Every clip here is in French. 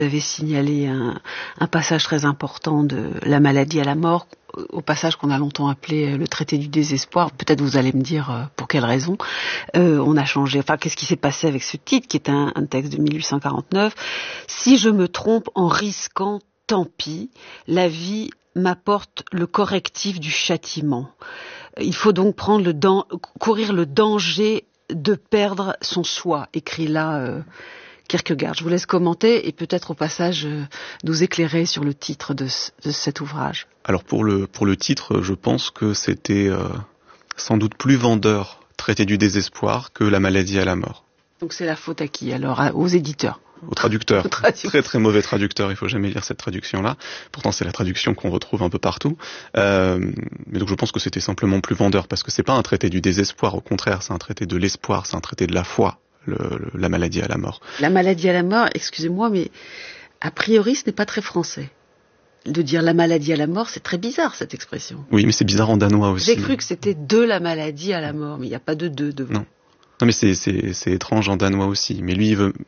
Vous avez signalé un passage très important de la maladie à la mort, au passage qu'on a longtemps appelé le traité du désespoir. Peut-être vous allez me dire pour quelle raison. On a changé. Enfin, qu'est-ce qui s'est passé avec ce titre, qui est un texte de 1849. Si je me trompe en risquant, tant pis. La vie m'apporte le correctif du châtiment. Il faut donc courir le danger de perdre son soi, écrit là Kierkegaard. Je vous laisse commenter et peut-être au passage nous éclairer sur le titre de cet ouvrage. Alors pour le titre, je pense que c'était sans doute plus vendeur, Traité du désespoir, que La maladie à la mort. Donc c'est la faute à qui alors? Aux éditeurs? Au traducteur. Très très mauvais traducteur, il faut jamais lire cette traduction-là. Pourtant c'est la traduction qu'on retrouve un peu partout. Mais donc je pense que c'était simplement plus vendeur, parce que c'est pas un traité du désespoir, au contraire, c'est un traité de l'espoir, c'est un traité de la foi. La maladie à la mort. La maladie à la mort, excusez-moi, mais a priori ce n'est pas très français. De dire la maladie à la mort, c'est très bizarre cette expression. Oui, mais c'est bizarre en danois aussi. J'ai cru que c'était de la maladie à la mort, mais il n'y a pas de deux devant. Non, mais c'est étrange en danois aussi. Mais lui, il veut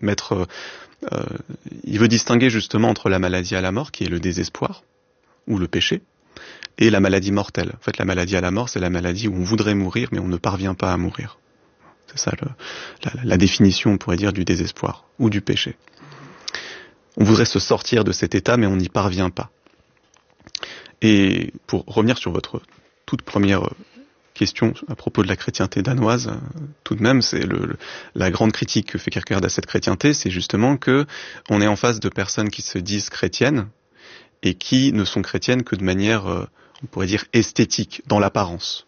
il veut distinguer justement entre la maladie à la mort, qui est le désespoir, ou le péché, et la maladie mortelle. En fait, la maladie à la mort, c'est la maladie où on voudrait mourir, mais on ne parvient pas à mourir. C'est ça la définition, on pourrait dire, du désespoir ou du péché. On voudrait se sortir de cet état, mais on n'y parvient pas. Et pour revenir sur votre toute première question à propos de la chrétienté danoise, tout de même, c'est la grande critique que fait Kierkegaard à cette chrétienté, c'est justement que on est en face de personnes qui se disent chrétiennes et qui ne sont chrétiennes que de manière, on pourrait dire, esthétique, dans l'apparence.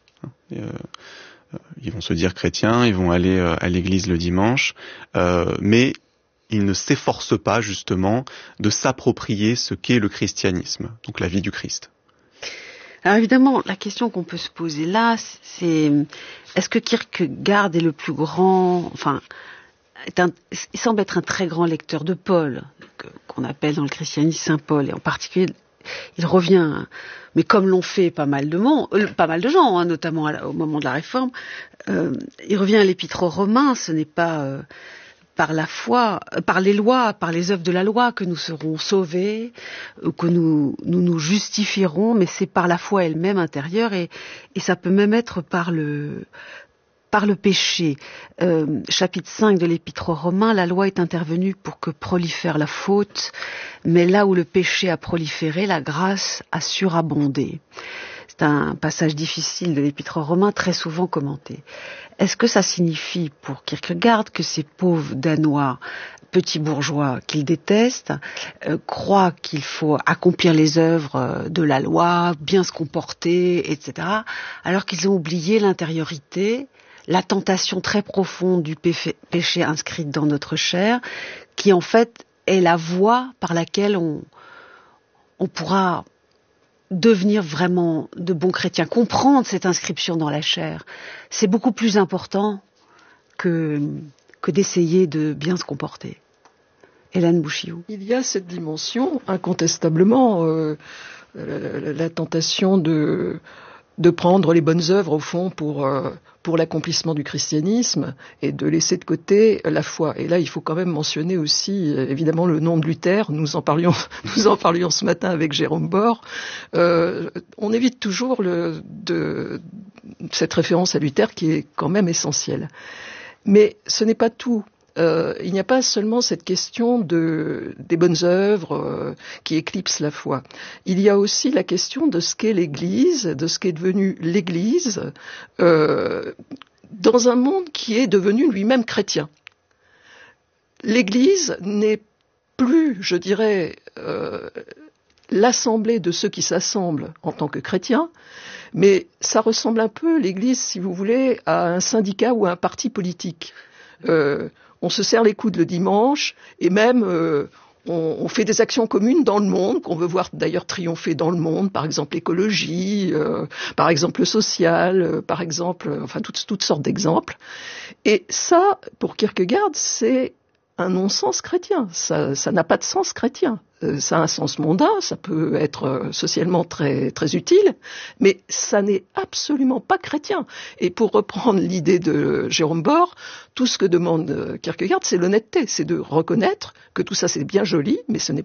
Ils vont se dire chrétiens, ils vont aller à l'église le dimanche, mais ils ne s'efforcent pas justement de s'approprier ce qu'est le christianisme, donc la vie du Christ. Alors évidemment, la question qu'on peut se poser là, c'est est-ce que Kierkegaard est le plus grand, il semble être un très grand lecteur de Paul, qu'on appelle dans le christianisme Saint Paul, et en particulier il revient, mais comme l'ont fait pas mal de gens, notamment au moment de la Réforme, il revient à l'Épître aux Romains. Ce n'est pas par la foi, par les lois, par les œuvres de la loi que nous serons sauvés, que nous justifierons, mais c'est par la foi elle-même intérieure, et ça peut même être par le péché. Chapitre 5 de l'Épître aux Romains, la loi est intervenue pour que prolifère la faute, mais là où le péché a proliféré, la grâce a surabondé. C'est un passage difficile de l'Épître aux Romains, très souvent commenté. Est-ce que ça signifie pour Kierkegaard que ces pauvres Danois, petits bourgeois qu'il déteste, croient qu'il faut accomplir les œuvres de la loi, bien se comporter, etc., alors qu'ils ont oublié l'intériorité, la tentation très profonde du péché inscrite dans notre chair, qui en fait est la voie par laquelle on pourra devenir vraiment de bons chrétiens. Comprendre cette inscription dans la chair, c'est beaucoup plus important que d'essayer de bien se comporter. Hélène Bouchiou. Il y a cette dimension, incontestablement, la tentation de prendre les bonnes œuvres, au fond, pour l'accomplissement du christianisme, et de laisser de côté la foi. Et là, il faut quand même mentionner aussi, évidemment, le nom de Luther. Nous en parlions ce matin avec Jérôme Bor. On évite toujours cette référence à Luther, qui est quand même essentielle. Mais ce n'est pas tout. Il n'y a pas seulement cette question des bonnes œuvres qui éclipsent la foi. Il y a aussi la question de ce qu'est l'Église, de ce qu'est devenue l'Église dans un monde qui est devenu lui-même chrétien. L'Église n'est plus, je dirais, l'assemblée de ceux qui s'assemblent en tant que chrétiens, mais ça ressemble un peu, l'Église, si vous voulez, à un syndicat ou à un parti politique. On se serre les coudes le dimanche, et même on fait des actions communes dans le monde, qu'on veut voir d'ailleurs triompher dans le monde, par exemple l'écologie, par exemple le social, par exemple, enfin toutes sortes d'exemples. Et ça, pour Kierkegaard, c'est un non-sens chrétien. Ça n'a pas de sens chrétien. Ça a un sens mondain, ça peut être socialement très, très utile, mais ça n'est absolument pas chrétien. Et pour reprendre l'idée de Jérôme Bor, tout ce que demande Kierkegaard, c'est l'honnêteté, c'est de reconnaître que tout ça c'est bien joli, mais ce n'est